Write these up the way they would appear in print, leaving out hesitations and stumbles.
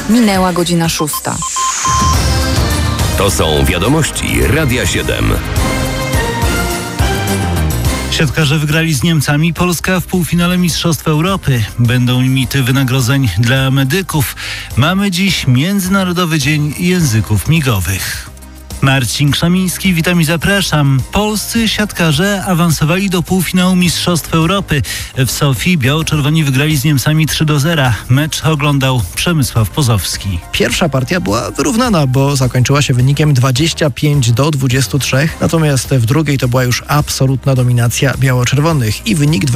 Minęła godzina 6. To są wiadomości Radia 7. Siatkarze wygrali z Niemcami. Polska w półfinale Mistrzostw Europy. Będą limity wynagrodzeń dla medyków. Mamy dziś Międzynarodowy Dzień Języków Migowych. Marcin Krzamiński, witam i zapraszam. Polscy siatkarze awansowali do półfinału Mistrzostw Europy. W Sofii biało-czerwoni wygrali z Niemcami 3-0. Mecz oglądał Przemysław Pozowski. Pierwsza partia była wyrównana, bo zakończyła się wynikiem 25-23, natomiast w drugiej to była już absolutna dominacja biało-czerwonych i wynik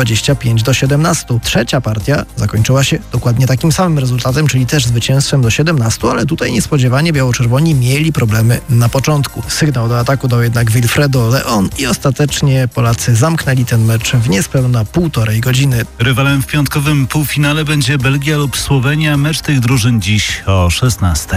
25-17. Trzecia partia zakończyła się dokładnie takim samym rezultatem, czyli też zwycięstwem do 17, ale tutaj niespodziewanie biało-czerwoni mieli problemy na początku. Sygnał do ataku dał jednak Wilfredo Leon i ostatecznie Polacy zamknęli ten mecz w niespełna 1,5 godziny. Rywalem w piątkowym półfinale będzie Belgia lub Słowenia. Mecz tych drużyn dziś o 16.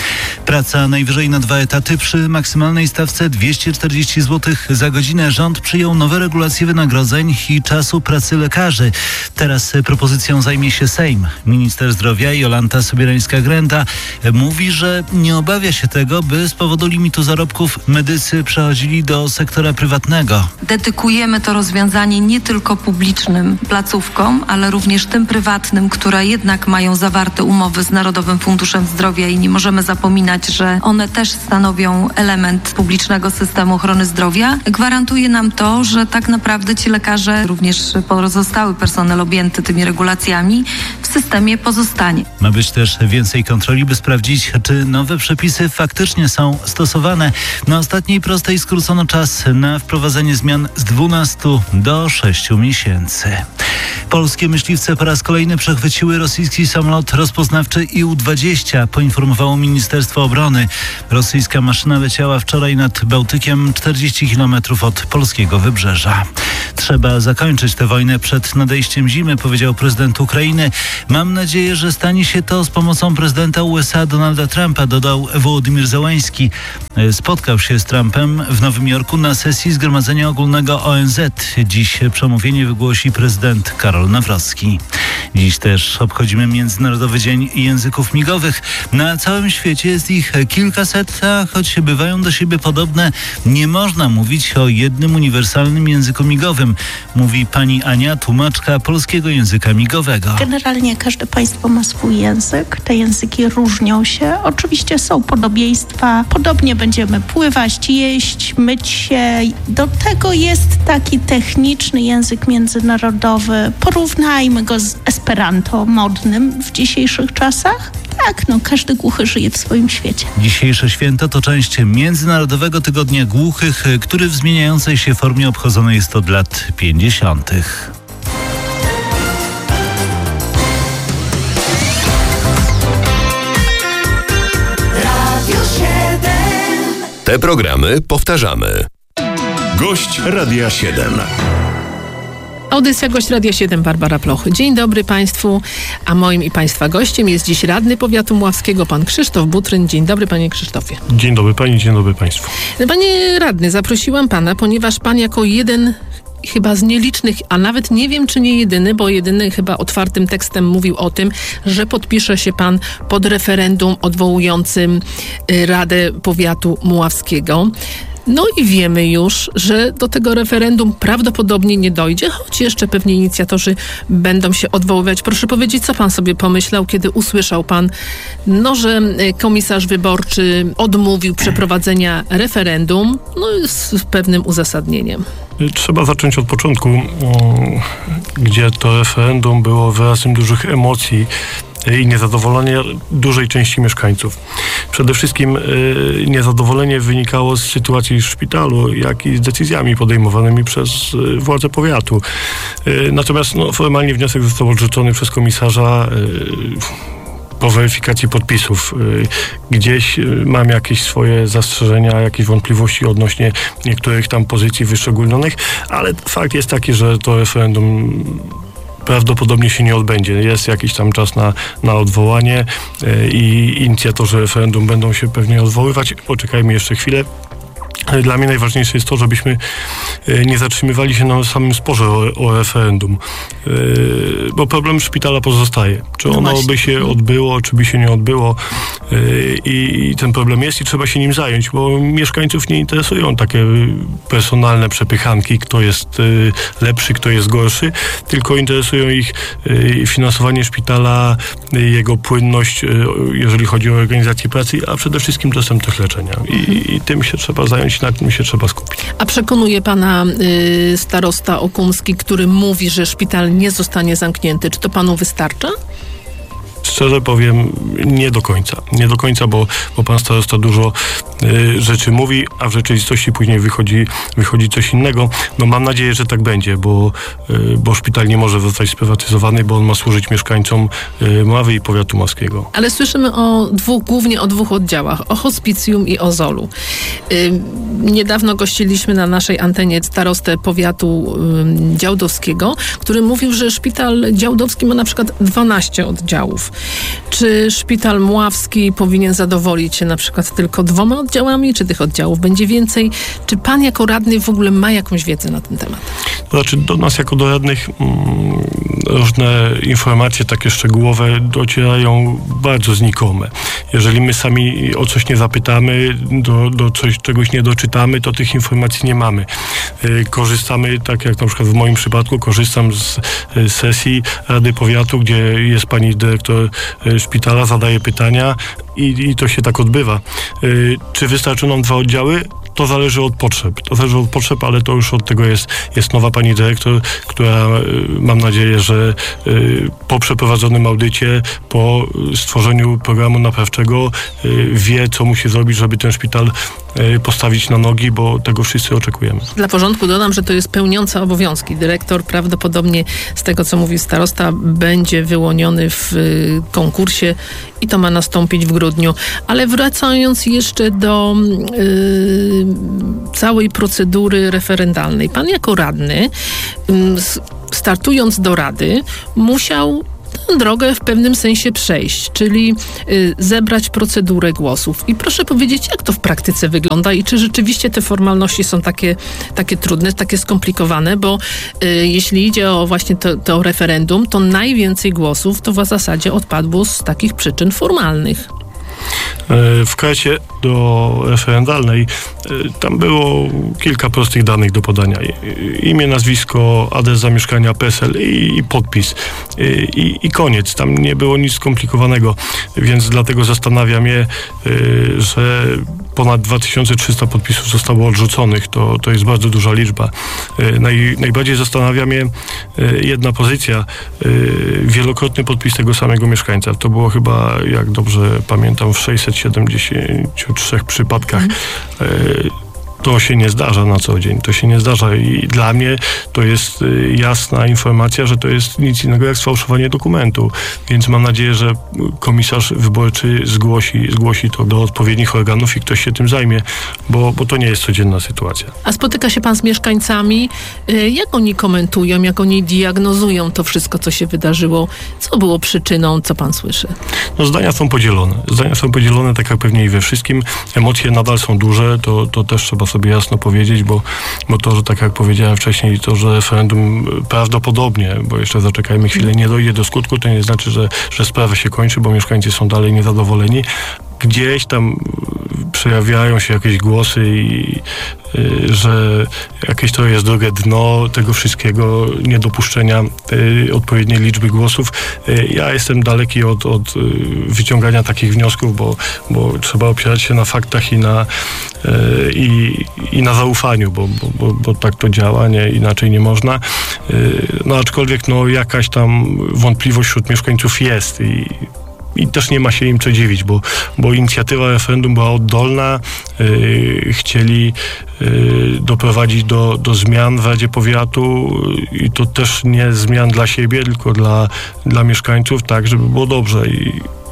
Praca najwyżej na 2 etaty przy maksymalnej stawce 240 zł za godzinę. Rząd przyjął nowe regulacje wynagrodzeń i czasu pracy lekarzy. Teraz propozycją zajmie się Sejm. Minister zdrowia Jolanta Sobierańska-Grenda mówi, że nie obawia się tego, by z powodu limitu zarobków medycy przechodzili do sektora prywatnego. Dedykujemy to rozwiązanie nie tylko publicznym placówkom, ale również tym prywatnym, które jednak mają zawarte umowy z Narodowym Funduszem Zdrowia i nie możemy zapominać, że one też stanowią element publicznego systemu ochrony zdrowia. Gwarantuje nam to, że tak naprawdę ci lekarze, również pozostały personel objęty tymi regulacjami w systemie pozostanie. Ma być też więcej kontroli, by sprawdzić, czy nowe przepisy faktycznie są stosowane. Na ostatniej prostej skrócono czas na wprowadzenie zmian z 12 do 6 miesięcy. Polskie myśliwce po raz kolejny przechwyciły rosyjski samolot rozpoznawczy IU-20, poinformowało Ministerstwo Obrony. Rosyjska maszyna leciała wczoraj nad Bałtykiem 40 km od polskiego wybrzeża. Trzeba zakończyć tę wojnę przed nadejściem zimy, powiedział prezydent Ukrainy. Mam nadzieję, że stanie się to z pomocą prezydenta USA Donalda Trumpa, dodał Wołodymyr Zełański. Spotkał się z Trumpem w Nowym Jorku na sesji Zgromadzenia Ogólnego ONZ. Dziś przemówienie wygłosi prezydent Karol Nawrocki. Dziś też obchodzimy Międzynarodowy Dzień Języków Migowych. Na całym świecie jest ich kilkaset, a choć bywają do siebie podobne, nie można mówić o jednym uniwersalnym języku migowym, mówi pani Ania, tłumaczka polskiego języka migowego. Generalnie każde państwo ma swój język. Te języki różnią się. Oczywiście są podobieństwa. Podobnie będziemy pływać, jeść, myć się. Do tego jest taki techniczny język międzynarodowy. Porównajmy go z Esperanto modnym w dzisiejszych czasach. Tak, każdy głuchy żyje w swoim świecie. Dzisiejsze święto to część Międzynarodowego Tygodnia Głuchych, który w zmieniającej się formie obchodzony jest od lat 50. Te programy powtarzamy. Gość Radia 7. Audycja Gość Radia 7, Barbara Ploch. Dzień dobry Państwu, a moim i Państwa gościem jest dziś radny powiatu mławskiego, pan Krzysztof Butryn. Dzień dobry, panie Krzysztofie. Dzień dobry pani, dzień dobry Państwu. Panie radny, zaprosiłam pana, ponieważ pan jako jeden chyba z nielicznych, a nawet nie wiem, czy nie jedyny, bo jedyny chyba otwartym tekstem mówił o tym, że podpisze się pan pod referendum odwołującym Radę Powiatu Mławskiego. No i wiemy już, że do tego referendum prawdopodobnie nie dojdzie, choć jeszcze pewnie inicjatorzy będą się odwoływać. Proszę powiedzieć, co pan sobie pomyślał, kiedy usłyszał pan, że komisarz wyborczy odmówił przeprowadzenia referendum, z pewnym uzasadnieniem. Trzeba zacząć od początku, gdzie to referendum było wyrazem dużych emocji i niezadowolenie dużej części mieszkańców. Przede wszystkim niezadowolenie wynikało z sytuacji w szpitalu, jak i z decyzjami podejmowanymi przez władze powiatu. Natomiast formalnie wniosek został odrzucony przez komisarza po weryfikacji podpisów. Gdzieś mam jakieś swoje zastrzeżenia, jakieś wątpliwości odnośnie niektórych tam pozycji wyszczególnionych, ale fakt jest taki, że to referendum prawdopodobnie się nie odbędzie. Jest jakiś tam czas na odwołanie i inicjatorzy referendum będą się pewnie odwoływać. Poczekajmy jeszcze chwilę. Dla mnie najważniejsze jest to, żebyśmy nie zatrzymywali się na samym sporze o referendum, bo problem szpitala pozostaje. Czy ono by się odbyło, czy by się nie odbyło, i ten problem jest i trzeba się nim zająć, bo mieszkańców nie interesują takie personalne przepychanki, kto jest lepszy, kto jest gorszy, tylko interesują ich finansowanie szpitala, jego płynność, jeżeli chodzi o organizację pracy, a przede wszystkim dostępność leczenia. I tym się trzeba zająć, na tym się trzeba skupić. A przekonuje pana starosta Okumski, który mówi, że szpital nie zostanie zamknięty. Czy to panu wystarcza? Szczerze powiem, nie do końca. Nie do końca, bo pan starosta dużo rzeczy mówi, a w rzeczywistości później wychodzi coś innego. No mam nadzieję, że tak będzie, bo szpital nie może zostać sprywatyzowany, bo on ma służyć mieszkańcom Mławy i powiatu mławskiego. Ale słyszymy głównie o dwóch oddziałach, o hospicjum i o ZOL-u. Niedawno gościliśmy na naszej antenie starostę powiatu działdowskiego, który mówił, że szpital działdowski ma na przykład 12 oddziałów. Czy szpital mławski powinien zadowolić się na przykład tylko 2 oddziałami, czy tych oddziałów będzie więcej? Czy pan jako radny w ogóle ma jakąś wiedzę na ten temat? To znaczy do nas jako do radnych różne informacje takie szczegółowe docierają bardzo znikome. Jeżeli my sami o coś nie zapytamy, czegoś nie doczytamy, to tych informacji nie mamy. Korzystamy, tak jak na przykład w moim przypadku, korzystam z sesji Rady Powiatu, gdzie jest pani dyrektor szpitala, zadaje pytania i to się tak odbywa. Czy wystarczy nam 2 oddziały? To zależy od potrzeb, ale to już od tego jest nowa pani dyrektor, która mam nadzieję, że po przeprowadzonym audycie, po stworzeniu programu naprawczego wie, co musi zrobić, żeby ten szpital postawić na nogi, bo tego wszyscy oczekujemy. Dla porządku dodam, że to jest pełniąca obowiązki. Dyrektor prawdopodobnie, z tego co mówi starosta, będzie wyłoniony w konkursie i to ma nastąpić w grudniu. Ale wracając jeszcze do całej procedury referendalnej. Pan jako radny, startując do rady, musiał tę drogę w pewnym sensie przejść, czyli zebrać procedurę głosów. I proszę powiedzieć, jak to w praktyce wygląda i czy rzeczywiście te formalności są takie trudne, takie skomplikowane, bo jeśli idzie o właśnie to referendum, to najwięcej głosów to w zasadzie odpadło z takich przyczyn formalnych. W karcie do referendalnej tam było kilka prostych danych do podania. Imię, nazwisko, adres zamieszkania, PESEL i podpis. I koniec. Tam nie było nic skomplikowanego, więc dlatego zastanawia mnie, że ponad 2300 podpisów zostało odrzuconych. To jest bardzo duża liczba. Najbardziej zastanawia mnie jedna pozycja. Wielokrotny podpis tego samego mieszkańca. To było chyba, jak dobrze pamiętam, w 673 przypadkach. To się nie zdarza na co dzień. To się nie zdarza i dla mnie to jest jasna informacja, że to jest nic innego jak sfałszowanie dokumentu. Więc mam nadzieję, że komisarz wyborczy zgłosi to do odpowiednich organów i ktoś się tym zajmie, bo to nie jest codzienna sytuacja. A spotyka się pan z mieszkańcami? Jak oni komentują, jak oni diagnozują to wszystko, co się wydarzyło? Co było przyczyną? Co pan słyszy? No zdania są podzielone. Tak jak pewnie i we wszystkim. Emocje nadal są duże. To też trzeba sobie jasno powiedzieć, bo to, że tak jak powiedziałem wcześniej, to, że referendum prawdopodobnie, bo jeszcze zaczekajmy chwilę, nie dojdzie do skutku, to nie znaczy, że sprawa się kończy, bo mieszkańcy są dalej niezadowoleni. Gdzieś tam przejawiają się jakieś głosy że jakieś to jest drogie dno tego wszystkiego, niedopuszczenia odpowiedniej liczby głosów. Ja jestem daleki od wyciągania takich wniosków, bo trzeba opierać się na faktach i na zaufaniu, bo tak to działa, inaczej nie można. No aczkolwiek jakaś tam wątpliwość wśród mieszkańców jest i też nie ma się im co dziwić, bo inicjatywa referendum była oddolna, chcieli doprowadzić do zmian w Radzie Powiatu i to też nie zmian dla siebie, tylko dla mieszkańców, tak, żeby było dobrze.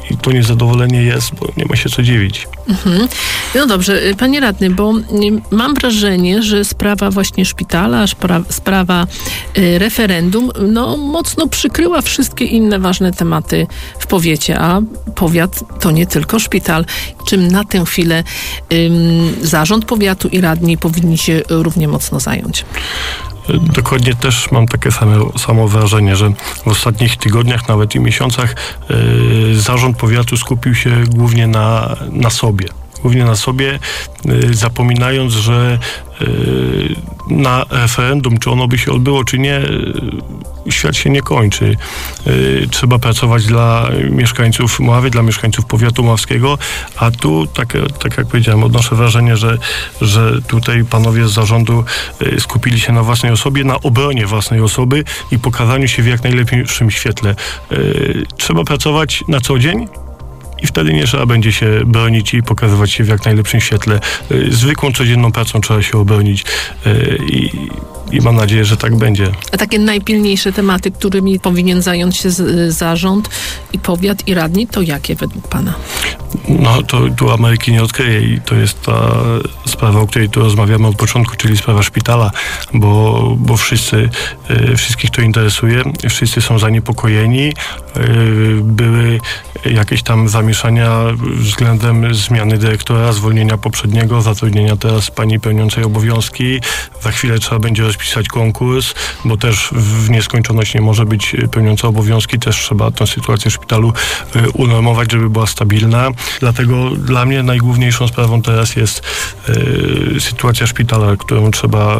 i to niezadowolenie jest, bo nie ma się co dziwić. No dobrze, panie radny, bo mam wrażenie, że sprawa właśnie szpitala, sprawa referendum, mocno przykryła wszystkie inne ważne tematy w powiecie, a powiat to nie tylko szpital. Czym na tę chwilę zarząd powiatu i radni powinni się równie mocno zająć? Dokładnie też mam takie samo wrażenie, że w ostatnich tygodniach, nawet i miesiącach zarząd powiatu skupił się głównie na sobie. Głównie na sobie, zapominając, że na referendum, czy ono by się odbyło, czy nie, świat się nie kończy. Trzeba pracować dla mieszkańców Mławy, dla mieszkańców powiatu mławskiego, a tu, tak jak powiedziałem, odnoszę wrażenie, że tutaj panowie z zarządu skupili się na własnej osobie, na obronie własnej osoby i pokazaniu się w jak najlepszym świetle. Trzeba pracować na co dzień, i wtedy nie trzeba będzie się bronić i pokazywać się w jak najlepszym świetle. Zwykłą, codzienną pracą trzeba się obronić i mam nadzieję, że tak będzie. A takie najpilniejsze tematy, którymi powinien zająć się zarząd i powiat i radni, to jakie według pana? No to tu Ameryki nie odkryje i to jest ta sprawa, o której tu rozmawiamy od początku, czyli sprawa szpitala, bo wszystkich to interesuje, wszyscy są zaniepokojeni. Były jakieś tam zamieszania względem zmiany dyrektora, zwolnienia poprzedniego, zatrudnienia teraz pani pełniącej obowiązki. Za chwilę trzeba będzie rozpisać konkurs, bo też w nieskończoność nie może być pełniąca obowiązki. Też trzeba tę sytuację w szpitalu unormować, żeby była stabilna. Dlatego dla mnie najgłówniejszą sprawą teraz jest sytuacja szpitala, którą trzeba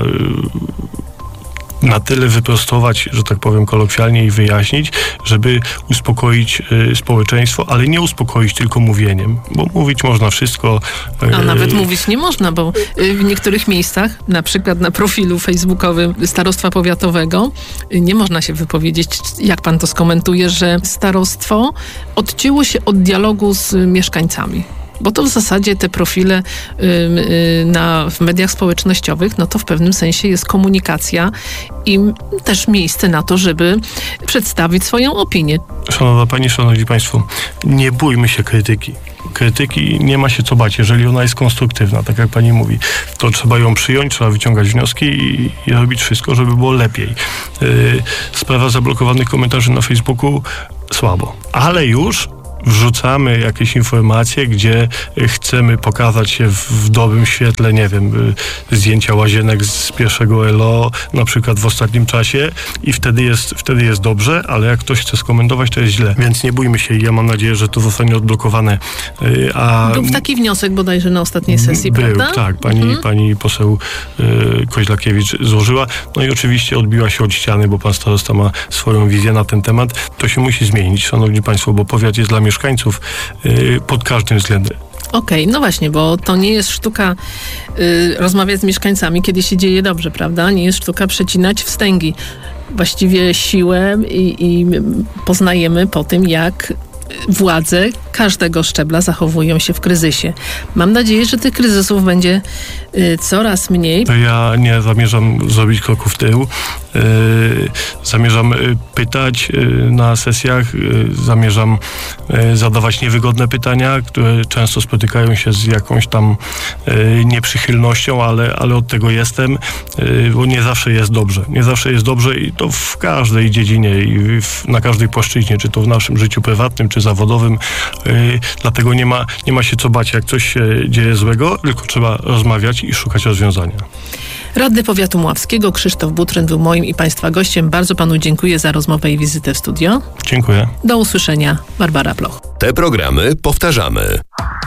na tyle wyprostować, że tak powiem kolokwialnie, i wyjaśnić, żeby uspokoić społeczeństwo, ale nie uspokoić tylko mówieniem, bo mówić można wszystko. A nawet mówić nie można, bo w niektórych miejscach, na przykład na profilu facebookowym Starostwa Powiatowego, nie można się wypowiedzieć. Jak pan to skomentuje, że starostwo odcięło się od dialogu z mieszkańcami? Bo to w zasadzie te profile w mediach społecznościowych, no to w pewnym sensie jest komunikacja i też miejsce na to, żeby przedstawić swoją opinię. Szanowna Pani, Szanowni Państwo, nie bójmy się krytyki. Krytyki nie ma się co bać, jeżeli ona jest konstruktywna, tak jak pani mówi, to trzeba ją przyjąć, trzeba wyciągać wnioski i robić wszystko, żeby było lepiej. Sprawa zablokowanych komentarzy na Facebooku, słabo, ale już wrzucamy jakieś informacje, gdzie chcemy pokazać się w dobrym świetle, nie wiem, zdjęcia łazienek z pierwszego LO, na przykład w ostatnim czasie, i wtedy jest dobrze, ale jak ktoś chce skomentować, to jest źle. Więc nie bójmy się i ja mam nadzieję, że to zostanie odblokowane. Był taki wniosek bodajże na ostatniej sesji, prawda? Tak, pani poseł Koźlakiewicz złożyła. No i oczywiście odbiła się od ściany, bo pan starosta ma swoją wizję na ten temat. To się musi zmienić, szanowni państwo, bo powiat jest dla mieszkańców pod każdym względem. Okej, no właśnie, bo to nie jest sztuka rozmawiać z mieszkańcami, kiedy się dzieje dobrze, prawda? Nie jest sztuka przecinać wstęgi. Właściwie siłę i poznajemy po tym, jak władze każdego szczebla zachowują się w kryzysie. Mam nadzieję, że tych kryzysów będzie coraz mniej. Ja nie zamierzam zrobić kroku w tył. Zamierzam pytać na sesjach, zamierzam zadawać niewygodne pytania, które często spotykają się z jakąś tam nieprzychylnością, ale od tego jestem, bo nie zawsze jest dobrze. Nie zawsze jest dobrze i to w każdej dziedzinie i na każdej płaszczyźnie, czy to w naszym życiu prywatnym, czy zawodowym. Dlatego nie ma się co bać, jak coś się dzieje złego, tylko trzeba rozmawiać i szukać rozwiązania. Radny Powiatu Mławskiego Krzysztof Butryn był moim i państwa gościem. Bardzo panu dziękuję za rozmowę i wizytę w studio. Dziękuję. Do usłyszenia. Barbara Bloch. Te programy powtarzamy.